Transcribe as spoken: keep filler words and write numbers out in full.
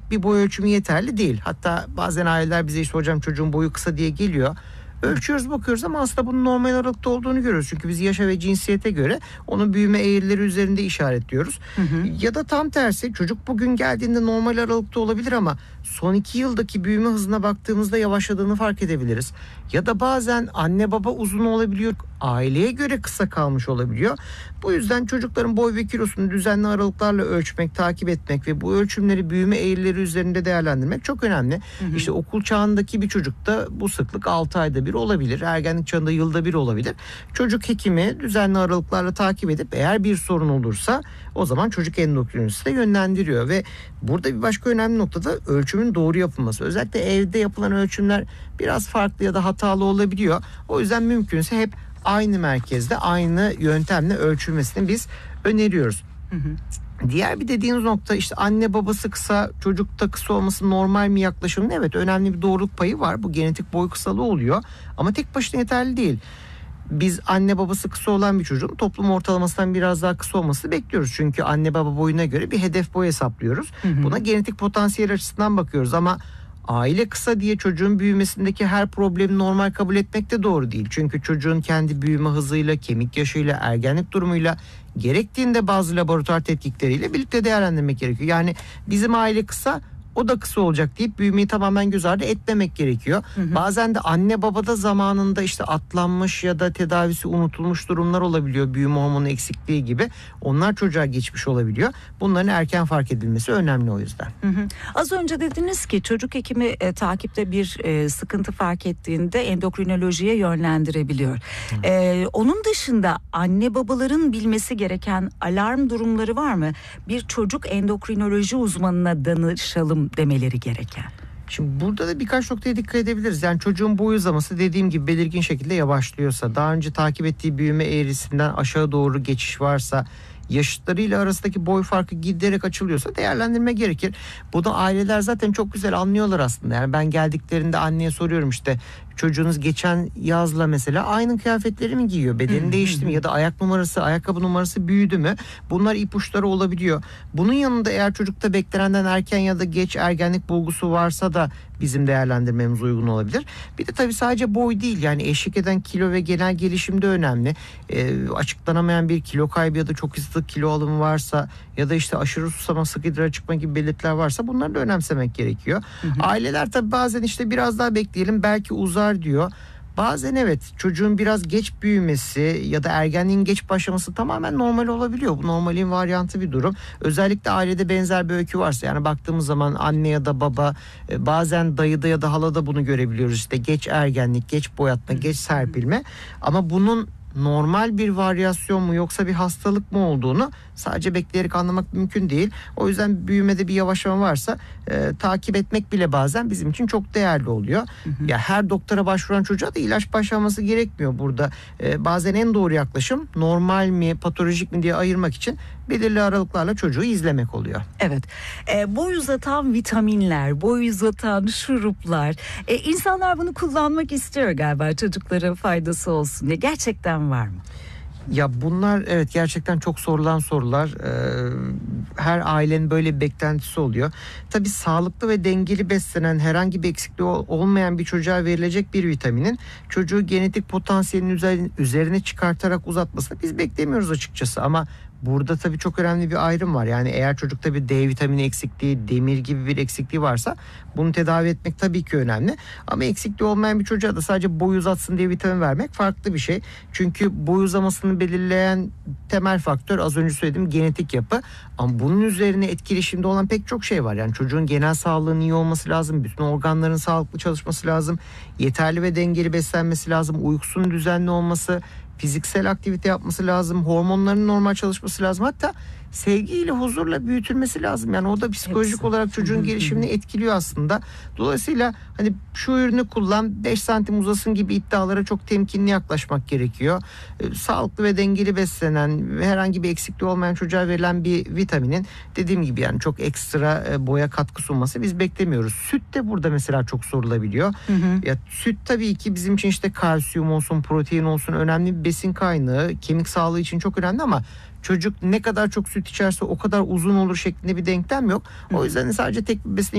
tek bir boy ölçümü yeterli değil. Hatta bazen aileler bize işte hocam çocuğun boyu kısa diye geliyor. Ölçüyoruz, bakıyoruz ama aslında bunun normal aralıkta olduğunu görüyoruz. Çünkü biz yaşa ve cinsiyete göre onun büyüme eğrileri üzerinde işaretliyoruz. Hı hı. Ya da tam tersi, çocuk bugün geldiğinde normal aralıkta olabilir ama son iki yıldaki büyüme hızına baktığımızda yavaşladığını fark edebiliriz. Ya da bazen anne baba uzun olabiliyor, aileye göre kısa kalmış olabiliyor. Bu yüzden çocukların boy ve kilosunu düzenli aralıklarla ölçmek, takip etmek ve bu ölçümleri büyüme eğrileri üzerinde değerlendirmek çok önemli. Hı hı. İşte okul çağındaki bir çocukta bu sıklık altı ayda bir olabilir. Ergenlik çağında yılda bir olabilir. Çocuk hekimi düzenli aralıklarla takip edip eğer bir sorun olursa o zaman çocuk endokrinolojisi de yönlendiriyor ve burada bir başka önemli nokta da ölçümün doğru yapılması. Özellikle evde yapılan ölçümler biraz farklı ya da hatalı olabiliyor. O yüzden mümkünse hep aynı merkezde aynı yöntemle ölçülmesini biz öneriyoruz. Hı hı. Diğer bir dediğiniz nokta işte anne babası kısa, çocukta kısa olması normal mi yaklaşımın? Evet, önemli bir doğruluk payı var. Bu genetik boy kısalığı oluyor ama tek başına yeterli değil. Biz anne babası kısa olan bir çocuğun toplum ortalamasından biraz daha kısa olmasını bekliyoruz. Çünkü anne baba boyuna göre bir hedef boy hesaplıyoruz. Hı hı. Buna genetik potansiyel açısından bakıyoruz ama aile kısa diye çocuğun büyümesindeki her problemi normal kabul etmek de doğru değil. Çünkü çocuğun kendi büyüme hızıyla, kemik yaşıyla, ergenlik durumuyla, gerektiğinde bazı laboratuvar tetkikleriyle birlikte değerlendirmek gerekiyor. Yani bizim aile kısa, o da kısa olacak deyip büyümeyi tamamen göz ardı etmemek gerekiyor. Hı hı. Bazen de anne babada zamanında işte atlanmış ya da tedavisi unutulmuş durumlar olabiliyor. Büyüme hormonu eksikliği gibi. Onlar çocuğa geçmiş olabiliyor. Bunların erken fark edilmesi önemli o yüzden. Hı hı. Az önce dediniz ki çocuk hekimi e, takipte bir e, sıkıntı fark ettiğinde endokrinolojiye yönlendirebiliyor. E, onun dışında anne babaların bilmesi gereken alarm durumları var mı? Bir çocuk endokrinoloji uzmanına danışalım demeleri gereken. Şimdi burada da birkaç noktaya dikkat edebiliriz. Yani çocuğun boy uzaması dediğim gibi belirgin şekilde yavaşlıyorsa, daha önce takip ettiği büyüme eğrisinden aşağı doğru geçiş varsa, yaşıtlarıyla arasındaki boy farkı giderek açılıyorsa değerlendirme gerekir. Bunu aileler zaten çok güzel anlıyorlar aslında. Yani ben geldiklerinde anneye soruyorum işte çocuğunuz geçen yazla mesela aynı kıyafetleri mi giyiyor? Bedeni değişti mi? Ya da ayak numarası, ayakkabı numarası büyüdü mü? Bunlar ipuçları olabiliyor. Bunun yanında eğer çocukta beklenenden erken ya da geç ergenlik bulgusu varsa da bizim değerlendirmemiz uygun olabilir. Bir de tabii sadece boy değil, yani eşlik eden kilo ve genel gelişim de önemli. E, açıklanamayan bir kilo kaybı ya da çok hızlı kilo alımı varsa ya da işte aşırı susama, sık idrar çıkma gibi belirtiler varsa bunları da önemsemek gerekiyor. Hı hı. Aileler tabii bazen işte biraz daha bekleyelim belki uzar diyor. Bazen evet, çocuğun biraz geç büyümesi ya da ergenliğin geç başlaması tamamen normal olabiliyor. Bu normalin varyantı bir durum. Özellikle ailede benzer bir öykü varsa, yani baktığımız zaman anne ya da baba, bazen dayıda ya da halada bunu görebiliyoruz. İşte geç ergenlik, geç boyatma, geç serpilme. Ama bunun normal bir varyasyon mu yoksa bir hastalık mı olduğunu sadece bekleyerek anlamak mümkün değil. O yüzden büyümede bir yavaşlama varsa e, takip etmek bile bazen bizim için çok değerli oluyor. Hı hı. Ya her doktora başvuran çocuğa da ilaç başlaması gerekmiyor burada. E, bazen en doğru yaklaşım normal mi, patolojik mi diye ayırmak için belirli aralıklarla çocuğu izlemek oluyor. Evet. E, boy uzatan vitaminler, boy uzatan şuruplar. E, insanlar bunu kullanmak istiyor galiba, çocuklara faydası olsun diye. Gerçekten var mı? Ya bunlar evet gerçekten çok sorulan sorular. Ee, her ailenin böyle bir beklentisi oluyor. Tabii sağlıklı ve dengeli beslenen, herhangi bir eksikliği olmayan bir çocuğa verilecek bir vitaminin çocuğu genetik potansiyelinin üzerine çıkartarak uzatmasını biz beklemiyoruz açıkçası. Ama burada tabii çok önemli bir ayrım var. Yani eğer çocukta bir D vitamini eksikliği, demir gibi bir eksikliği varsa bunu tedavi etmek tabii ki önemli. Ama eksikliği olmayan bir çocuğa da sadece boy uzatsın diye vitamin vermek farklı bir şey. Çünkü boy uzamasını belirleyen temel faktör az önce söylediğim genetik yapı. Ama bunun üzerine etkileşimde olan pek çok şey var. Yani çocuğun genel sağlığının iyi olması lazım. Bütün organların sağlıklı çalışması lazım. Yeterli ve dengeli beslenmesi lazım. Uykusunun düzenli olması, fiziksel aktivite yapması lazım, hormonların normal çalışması lazım. Hatta sevgiyle, huzurla büyütülmesi lazım. Yani o da psikolojik Hepsi. olarak çocuğun gelişimini etkiliyor aslında. Dolayısıyla hani şu ürünü kullan, beş santim uzasın gibi iddialara çok temkinli yaklaşmak gerekiyor. Ee, sağlıklı ve dengeli beslenen ve herhangi bir eksikliği olmayan çocuğa verilen bir vitaminin dediğim gibi yani çok ekstra e, boya katkı sunması biz beklemiyoruz. Süt de burada mesela çok sorulabiliyor. Hı hı. Ya süt tabii ki bizim için işte kalsiyum olsun, protein olsun önemli bir besin kaynağı. Kemik sağlığı için çok önemli ama çocuk ne kadar çok süt içerse o kadar uzun olur şeklinde bir denklem yok. O yüzden sadece tek bir besin